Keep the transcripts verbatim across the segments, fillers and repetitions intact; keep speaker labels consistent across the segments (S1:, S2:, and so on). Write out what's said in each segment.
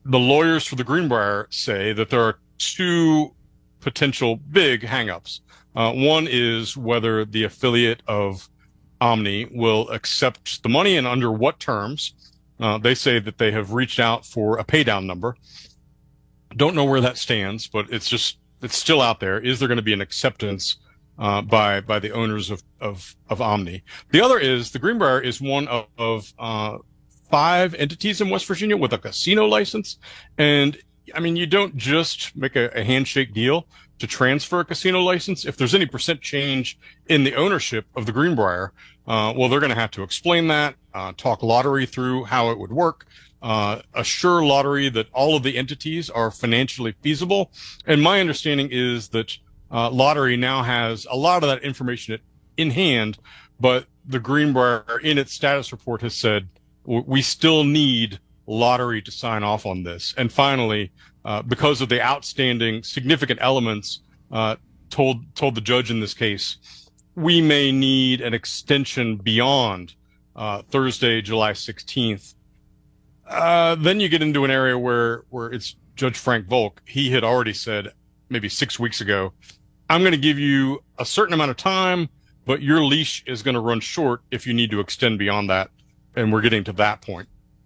S1: the lawyers for the Greenbrier say that there are two potential big hangups. Uh, one is whether the affiliate of Omni will accept the money and under what terms. Uh, they say that they have reached out for a pay down number. Don't know where that stands, but it's just, it's still out there. Is there going to be an acceptance uh, by by the owners of, of, of Omni? The other is the Greenbrier is one of, of uh, five entities in West Virginia with a casino license. And I mean, you don't just make a, a handshake deal to transfer a casino license. If there's any percent change in the ownership of the Greenbrier, uh, well, they're going to have to explain that, uh, talk lottery through how it would work, uh, assure lottery that all of the entities are financially feasible. And my understanding is that uh, lottery now has a lot of that information in hand, but the Greenbrier in its status report has said, we still need lottery to sign off on this. And finally, uh, because of the outstanding significant elements, uh, told, told the judge in this case, we may need an extension beyond, uh, Thursday, July sixteenth. Uh, then you get into an area where, where it's Judge Frank Volk. He had already said maybe six weeks ago, I'm going to give you a certain amount of time, but your leash is going to run short if you need to extend beyond that. And we're getting to that point.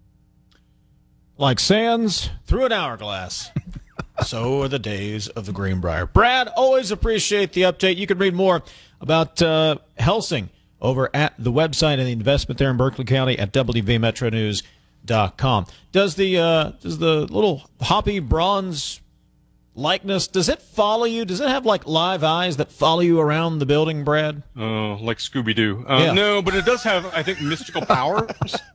S2: Like sands through an hourglass. So are the days of the Greenbrier. Brad, always appreciate the update. You can read more about uh, Helsing over at the website and the investment there in Berkeley County at w v metro news dot com. Does the uh, does the little Hoppy bronze likeness, does it follow you? Does it have like live eyes that follow you around the building, Brad?
S1: Oh, uh, like Scooby-Doo. Uh,
S2: yeah.
S1: No, but it does have, I think, mystical powers.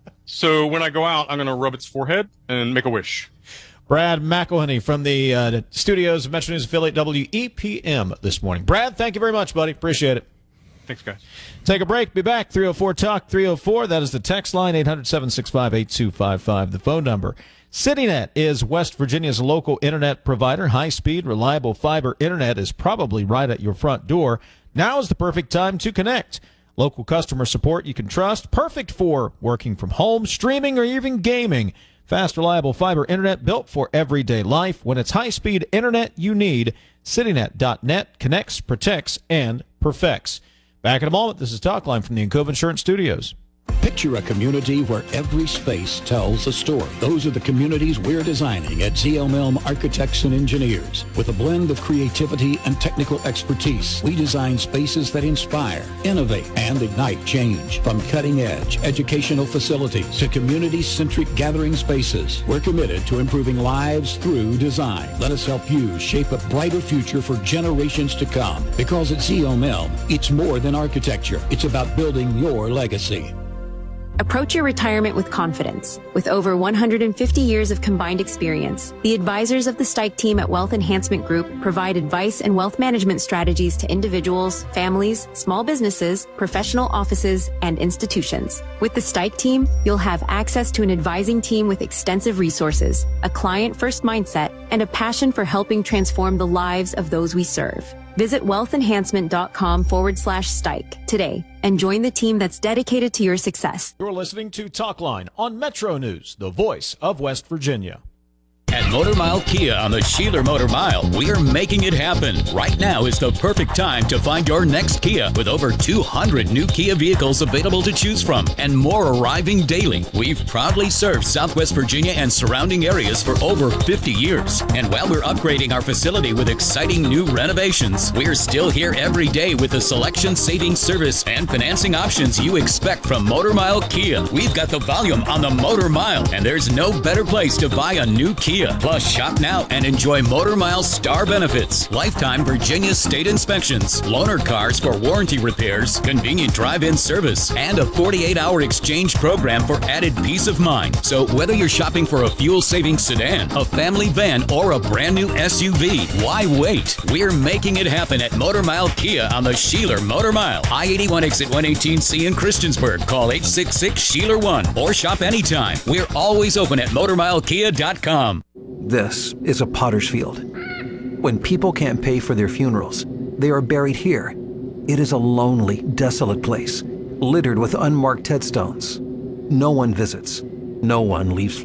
S1: So when I go out, I'm going to rub its forehead and make a wish.
S2: Brad McElhenney from the uh, studios of Metro News affiliate W E P M this morning. Brad, thank you very much, buddy. Appreciate it.
S1: Thanks, guys.
S2: Take a break. Be back. three oh four talk three oh four. That is the text line, eight hundred, seven six five, eight two five five. The phone number. CityNet is West Virginia's local internet provider. High-speed, reliable fiber internet is probably right at your front door. Now is the perfect time to connect. Local customer support you can trust. Perfect for working from home, streaming, or even gaming. Fast, reliable fiber internet built for everyday life. When it's high-speed internet you need, CityNet dot net connects, protects, and perfects. Back in a moment. This is Talkline from the Encova Insurance Studios.
S3: Picture a community where every space tells a story. Those are the communities we're designing at Z L M Elm Architects and Engineers. With a blend of creativity and technical expertise, we design spaces that inspire, innovate, and ignite change. From cutting-edge educational facilities to community-centric gathering spaces, we're committed to improving lives through design. Let us help you shape a brighter future for generations to come. Because at Z L M Elm, it's more than architecture. It's about building your legacy.
S4: Approach your retirement with confidence. With over one hundred fifty years of combined experience, the advisors of the Stike team at Wealth Enhancement Group provide advice and wealth management strategies to individuals, families, small businesses, professional offices, and institutions. With the Stike team, you'll have access to an advising team with extensive resources, a client-first mindset, and a passion for helping transform the lives of those we serve. Visit wealthenhancement.com forward slash Stike today and join the team that's dedicated to your success.
S2: You're listening to Talkline on Metro News, the voice of West Virginia.
S5: At Motor Mile Kia on the Sheeler Motor Mile, we're making it happen. Right now is the perfect time to find your next Kia with over two hundred new Kia vehicles available to choose from and more arriving daily. We've proudly served Southwest Virginia and surrounding areas for over fifty years. And while we're upgrading our facility with exciting new renovations, we're still here every day with the selection, saving service, and financing options you expect from Motor Mile Kia. We've got the volume on the Motor Mile, and there's no better place to buy a new Kia. Plus, shop now and enjoy Motor Mile Star benefits, lifetime Virginia state inspections, loaner cars for warranty repairs, convenient drive-in service, and a forty-eight hour exchange program for added peace of mind. So whether you're shopping for a fuel-saving sedan, a family van, or a brand new S U V, why wait? We're making it happen at Motor Mile Kia on the Sheeler Motor Mile. I eighty-one exit one eighteen C in Christiansburg. Call eight six six Sheeler one or shop anytime. We're always open at motor mile kia dot com.
S6: This is a potter's field. When people can't pay for their funerals, they are buried here. It is a lonely, desolate place, littered with unmarked headstones. No one visits. No one leaves